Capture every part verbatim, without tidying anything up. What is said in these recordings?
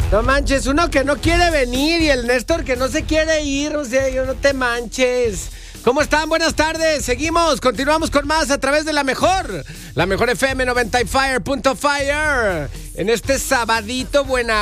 No manches, uno que no quiere venir y el Néstor que no se quiere ir, o sea, yo no te manches. ¿Cómo están? Buenas tardes, seguimos, continuamos con más a través de la mejor, la mejor F M noventa y cinco punto fire, en este sabadito buena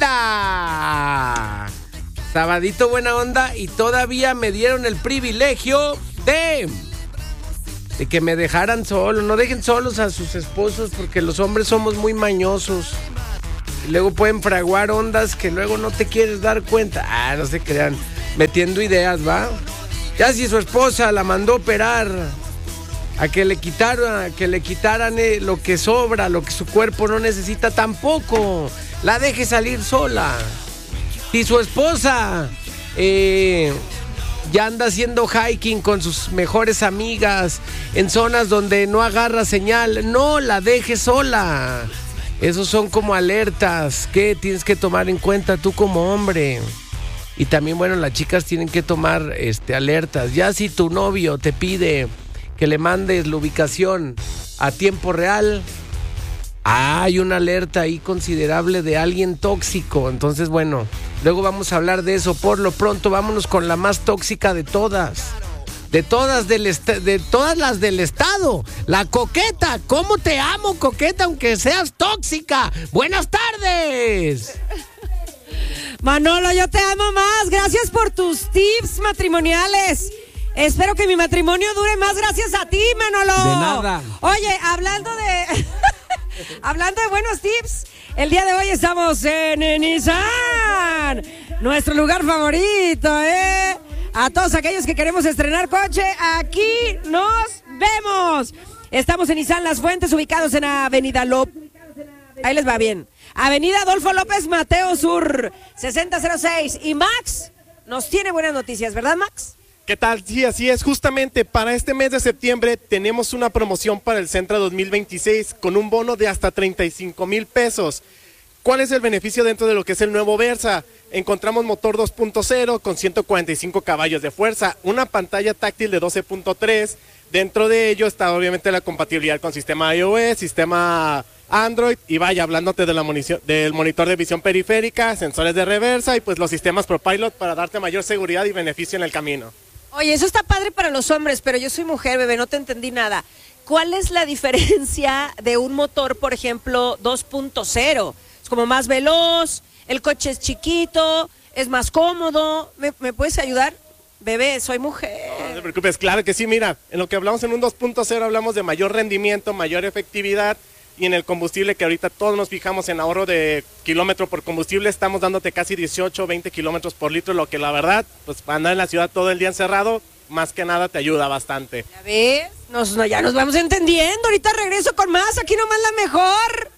onda. Sabadito buena onda y todavía me dieron el privilegio de... de que me dejaran solo. No dejen solos a sus esposos porque los hombres somos muy mañosos. Y luego pueden fraguar ondas que luego no te quieres dar cuenta. Ah, no se crean. Metiendo ideas, ¿va? Ya si su esposa la mandó operar a que le quitaran, a que le quitaran eh, lo que sobra, lo que su cuerpo no necesita, tampoco la deje salir sola. Si su esposa eh, ya anda haciendo hiking con sus mejores amigas en zonas donde no agarra señal, no la deje sola. Esos son como alertas que tienes que tomar en cuenta tú como hombre. Y también, bueno, las chicas tienen que tomar este, alertas. Ya si tu novio te pide que le mandes la ubicación a tiempo real, hay una alerta ahí considerable de alguien tóxico. Entonces, bueno, luego vamos a hablar de eso. Por lo pronto, vámonos con la más tóxica de todas. De todas del est- de todas las del estado. La Coqueta. ¿Cómo te amo, Coqueta, aunque seas tóxica? Buenas tardes. Manolo, yo te amo más. Gracias por tus tips matrimoniales. Espero que mi matrimonio dure más gracias a ti, Manolo. De nada. Oye, hablando de... hablando de buenos tips, el día de hoy estamos en Nissan, nuestro lugar favorito, ¿eh? A todos aquellos que queremos estrenar coche, aquí nos vemos. Estamos en Nissan Las Fuentes, ubicados en Avenida López. Ahí les va bien. Avenida Adolfo López Mateo Sur, sesenta cero seis. Y Max nos tiene buenas noticias, ¿verdad, Max? ¿Qué tal? Sí, así es. Justamente para este mes de septiembre tenemos una promoción para el Sentra dos mil veintiséis con un bono de hasta treinta y cinco mil pesos. ¿Cuál es el beneficio dentro de lo que es el nuevo Versa? Encontramos motor dos punto cero con ciento cuarenta y cinco caballos de fuerza, una pantalla táctil de doce punto tres. Dentro de ello está obviamente la compatibilidad con sistema iOS, sistema Android y vaya, hablándote de la munición, del monitor de visión periférica, sensores de reversa y pues los sistemas ProPilot para darte mayor seguridad y beneficio en el camino. Oye, eso está padre para los hombres, pero yo soy mujer, bebé, no te entendí nada. ¿Cuál es la diferencia de un motor, por ejemplo, dos punto cero? Es como más veloz, el coche es chiquito, es más cómodo. ¿Me, me puedes ayudar? Bebé, soy mujer. No te preocupes, claro que sí, mira, en lo que hablamos en un dos punto cero hablamos de mayor rendimiento, mayor efectividad y en el combustible que ahorita todos nos fijamos en ahorro de kilómetro por combustible, estamos dándote casi dieciocho, veinte kilómetros por litro, lo que la verdad, pues para andar en la ciudad todo el día encerrado, más que nada te ayuda bastante. ¿Ya ves? Nos, no, ya nos vamos entendiendo, ahorita regreso con más, aquí nomás la mejor.